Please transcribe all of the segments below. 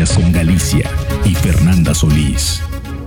Noticias con Galicia y Fernanda Solís.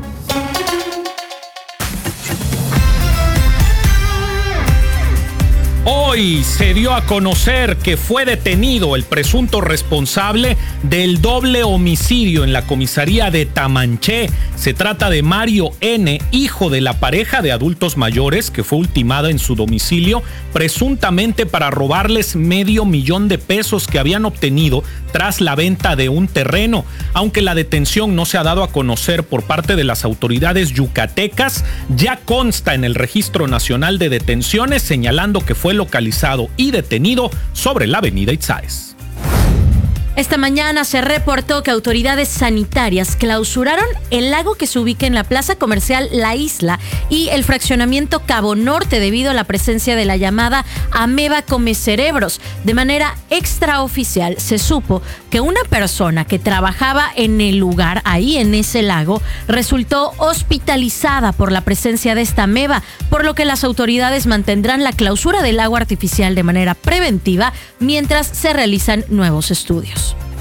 Hoy se dio a conocer que fue detenido el presunto responsable del doble homicidio en la comisaría de Tamanché. Se trata de Mario N., hijo de la pareja de adultos mayores que fue ultimada en su domicilio presuntamente para robarles $500,000 que habían obtenido tras la venta de un terreno. Aunque la detención no se ha dado a conocer por parte de las autoridades yucatecas, ya consta en el Registro Nacional de Detenciones, señalando que fue localizado y detenido sobre la avenida Itzáes. Esta mañana se reportó que autoridades sanitarias clausuraron el lago que se ubica en la plaza comercial La Isla y el fraccionamiento Cabo Norte debido a la presencia de la llamada ameba comecerebros. De manera extraoficial se supo que una persona que trabajaba en el lugar, ahí en ese lago, resultó hospitalizada por la presencia de esta ameba, por lo que las autoridades mantendrán la clausura del lago artificial de manera preventiva mientras se realizan nuevos estudios.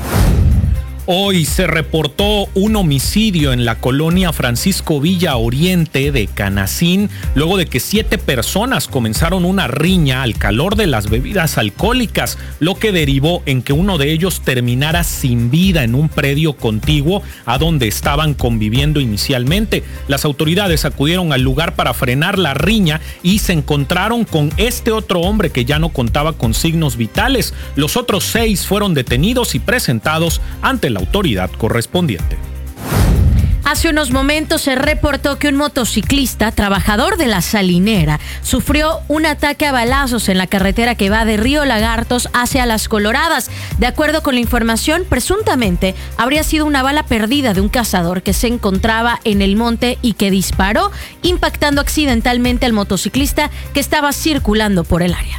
Hoy se reportó un homicidio en la colonia Francisco Villa Oriente de Canacín, luego de que 7 personas comenzaron una riña al calor de las bebidas alcohólicas, lo que derivó en que uno de ellos terminara sin vida en un predio contiguo a donde estaban conviviendo inicialmente. Las autoridades acudieron al lugar para frenar la riña y se encontraron con este otro hombre que ya no contaba con signos vitales. Los otros 6 fueron detenidos y presentados ante la autoridad correspondiente. Hace unos momentos se reportó que un motociclista, trabajador de la salinera, sufrió un ataque a balazos en la carretera que va de Río Lagartos hacia Las Coloradas. De acuerdo con la información, presuntamente habría sido una bala perdida de un cazador que se encontraba en el monte y que disparó, impactando accidentalmente al motociclista que estaba circulando por el área.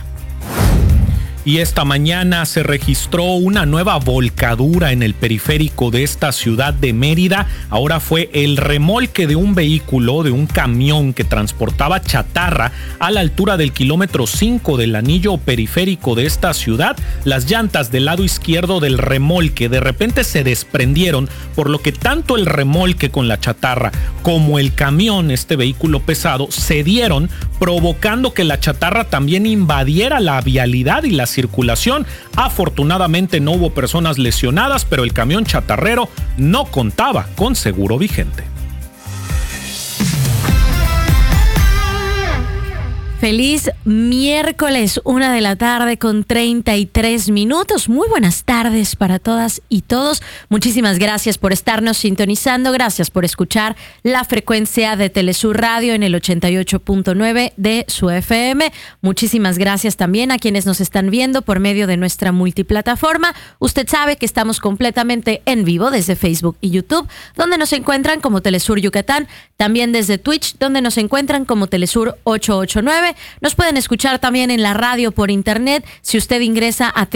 Y esta mañana se registró una nueva volcadura en el periférico de esta ciudad de Mérida. Ahora fue el remolque de un vehículo, de un camión que transportaba chatarra a la altura del kilómetro 5 del anillo periférico de esta ciudad. Las llantas del lado izquierdo del remolque de repente se desprendieron, por lo que tanto el remolque con la chatarra como el camión, este vehículo pesado, cedieron, provocando que la chatarra también invadiera la vialidad y la circulación. Afortunadamente no hubo personas lesionadas, pero el camión chatarrero no contaba con seguro vigente. Feliz miércoles, 1:33 p.m. Muy buenas tardes para todas y todos. Muchísimas gracias por estarnos sintonizando. Gracias por escuchar la frecuencia de Telesur Radio en el 88.9 de su FM. Muchísimas gracias también a quienes nos están viendo por medio de nuestra multiplataforma. Usted sabe que estamos completamente en vivo desde Facebook y YouTube, donde nos encuentran como Telesur Yucatán. También desde Twitch, donde nos encuentran como Telesur 889. Nos pueden escuchar también en la radio por internet si usted ingresa a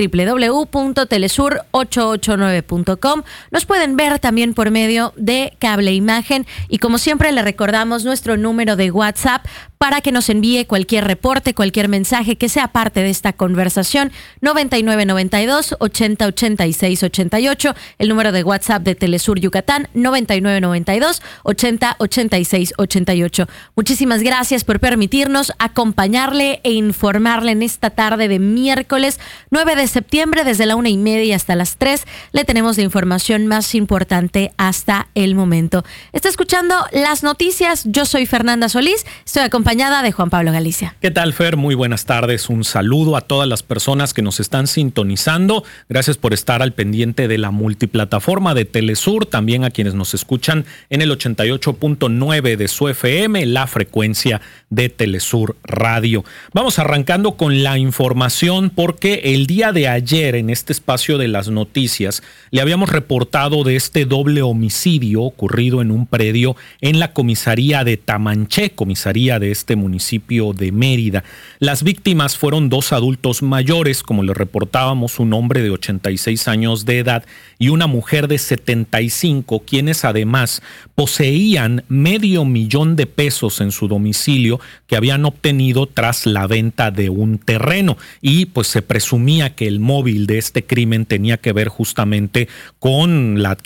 www.telesur889.com. Nos pueden ver también por medio de cable imagen y como siempre le recordamos nuestro número de WhatsApp para que nos envíe cualquier reporte, cualquier mensaje que sea parte de esta conversación. 9992 80 86 88, el número de WhatsApp de Telesur Yucatán, 9992 80 86 88. Muchísimas gracias por permitirnos acompañarle e informarle en esta tarde de miércoles 9 de septiembre desde la 1:30 hasta las 3. Le tenemos la información más importante hasta el momento. Está escuchando las noticias. Yo soy Fernanda Solís. Estoy acompañada de Juan Pablo Galicia. ¿Qué tal, Fer? Muy buenas tardes. Un saludo a todas las personas que nos están sintonizando. Gracias por estar al pendiente de la multiplataforma de Telesur. También a quienes nos escuchan en el 88.9 de su FM, la frecuencia de Telesur Radio. Vamos arrancando con la información porque el día de ayer en este espacio de las noticias le habíamos reportado de este doble homicidio ocurrido en un predio en la comisaría de Tamanché, comisaría de este municipio de Mérida. Las víctimas fueron 2 adultos mayores, como le reportábamos, un hombre de 86 años de edad y una mujer de 75, quienes además poseían $500,000 en su domicilio que habían obtenido tras la venta de un terreno, y pues se presumía que el móvil de este crimen tenía que ver justamente con la